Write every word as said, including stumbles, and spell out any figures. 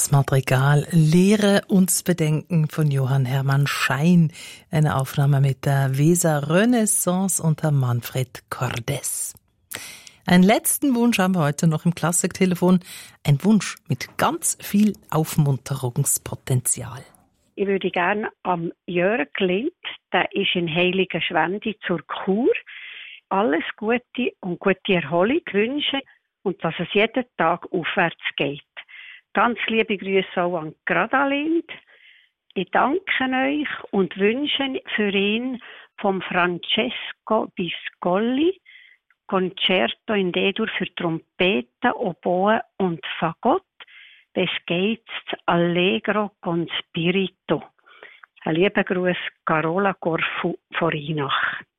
Das Madrigal Lehre uns bedenken von Johann Hermann Schein. Eine Aufnahme mit der Weser Renaissance unter Manfred Cordes. Einen letzten Wunsch haben wir heute noch im Klassiktelefon. Ein Wunsch mit ganz viel Aufmunterungspotenzial. Ich würde gerne am Jörg Lind, der ist in Heiligenschwendi zur Kur, alles Gute und gute Erholung wünschen und dass es jeden Tag aufwärts geht. Ganz liebe Grüße auch an Gradalind. Ich danke euch und wünsche für ihn vom Francesco Biscolli Concerto in D-Dur für Trompete, Oboe und Fagott. Bis geht's Allegro con Spirito. Ein lieber Gruß, Carola Corfu von Rheinach.